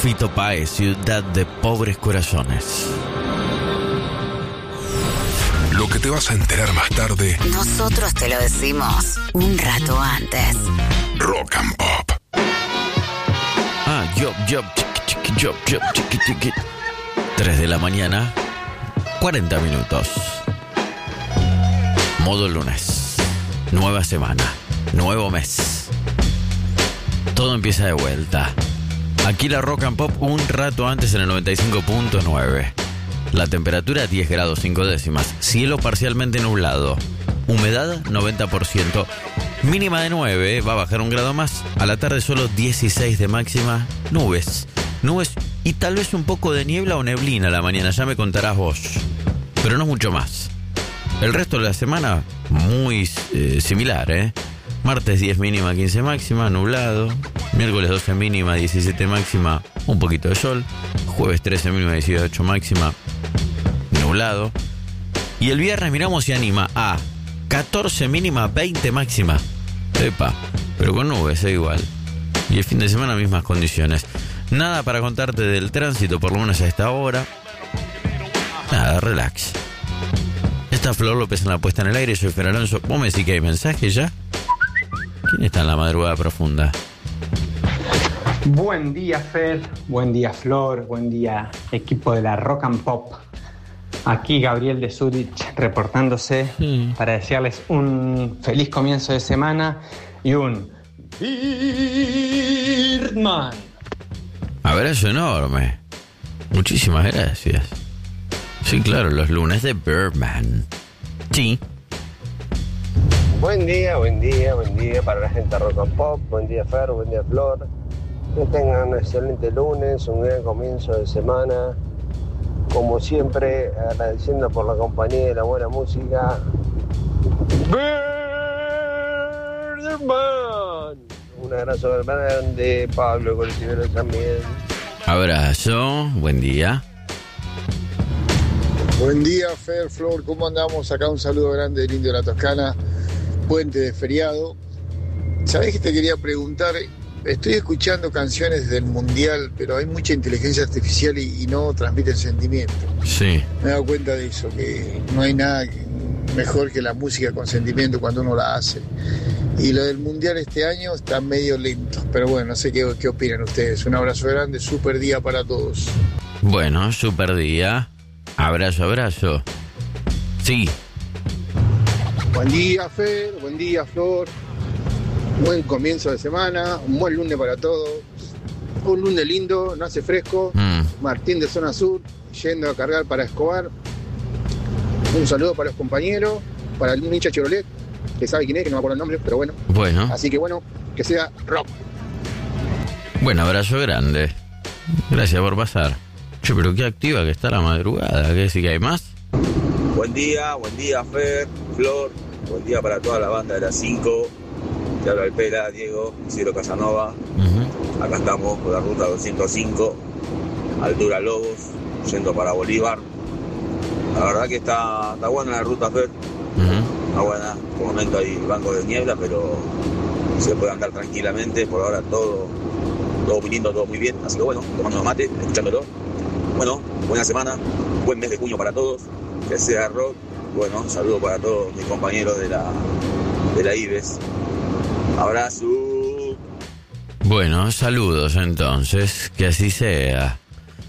Fito Páez, Ciudad de Pobres Corazones. Lo que te vas a enterar más tarde. Nosotros te lo decimos un rato antes. Rock and Pop. Job, 3 de la mañana, 40 minutos. Modo lunes. Nueva semana, nuevo mes. Todo empieza de vuelta. Aquí la Rock and Pop un rato antes en el 95.9. La temperatura 10 grados 5 décimas. Cielo parcialmente nublado. Humedad 90%. Mínima de 9. Va a bajar un grado más. A la tarde solo 16 de máxima. Nubes y tal vez un poco de niebla o neblina a la mañana. Ya me contarás vos. Pero no mucho más. El resto de la semana muy similar, ¿eh? Martes 10 mínima, 15 máxima, nublado. Miércoles 12 mínima, 17 máxima, un poquito de sol. Jueves 13 mínima, 18 máxima, nublado. Y el viernes miramos y anima a 14 mínima, 20 máxima. Epa, pero con nubes, igual. Y el fin de semana mismas condiciones. Nada para contarte del tránsito, por lo menos a esta hora. Nada, relax. Está Flor López en la puesta en el aire. Soy Fer Alonso. ¿Vos me decís que hay mensaje ya? ¿Quién está en la madrugada profunda? Buen día, Fer. Buen día, Flor. Buen día, equipo de la Rock and Pop. Aquí Gabriel de Zurich reportándose para desearles un feliz comienzo de semana y un Birdman. Abrazo enorme. Muchísimas gracias. Sí, claro, los lunes de Birdman. Sí. Buen día para la gente de Rock and Pop. Buen día, Fer, buen día, Flor. Que tengan un excelente lunes, un gran comienzo de semana. Como siempre, agradeciendo por la compañía y la buena música. Birdman. Un abrazo grande, Pablo Colectivero también. Abrazo, buen día. Buen día, Fer, Flor, ¿cómo andamos? Acá un saludo grande del Indio de la Toscana, puente de feriado. ¿Sabés que te quería preguntar? Estoy escuchando canciones del Mundial, pero hay mucha inteligencia artificial y no transmiten sentimiento. Sí. Me he dado cuenta de eso, que no hay nada mejor que la música con sentimiento cuando uno la hace. Y lo del Mundial este año está medio lento, pero bueno, no sé qué opinan ustedes. Un abrazo grande, súper día para todos. Bueno, súper día. Abrazo. Sí. Buen día, Fer. Buen día, Flor. Buen comienzo de semana. Un buen lunes para todos. Un lunes lindo, no hace fresco. Martín de Zona Sur, yendo a cargar para Escobar. Un saludo para los compañeros. Para el hincha Chevrolet, que sabe quién es, que no me acuerdo el nombre, pero bueno. Bueno. Así que bueno, que sea rock. Buen abrazo grande. Gracias por pasar. Che, pero qué activa que está la madrugada. ¿Qué decir que hay más? Buen día, Fer, Flor. Buen día para toda la banda de las 5. Te habla el Pela, Diego, Isidro Casanova. Acá estamos por la ruta 205, altura Lobos, yendo para Bolívar. La verdad que está buena la ruta, Fer. Está buena. Por momento hay bancos de niebla, pero se puede andar tranquilamente. Por ahora todo viniendo, todo muy bien. Así que bueno, tomando mate, escuchándolo. Bueno, buena semana, buen mes de junio para todos, que sea rock. Bueno, saludo para todos mis compañeros de la IBES. Abrazo. Bueno, saludos entonces, que así sea.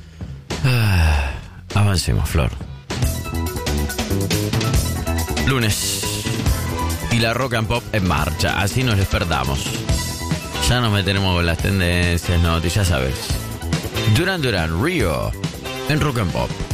Avancemos, Flor. Lunes. Y la Rock and Pop en marcha, así nos despertamos. Ya nos meteremos con las tendencias, noticias, ya sabes. Duran Duran, Río, en Rock and Pop.